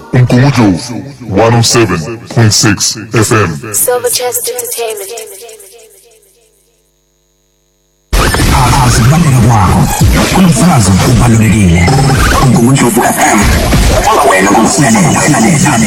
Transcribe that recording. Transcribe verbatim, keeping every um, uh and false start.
Umgungundlovu one oh seven point six F M. Silver Chest Entertainment. Asibaleka kwakho kumsakazo ubalulekile. Umgungundlovu F M. Wena kumsilalela.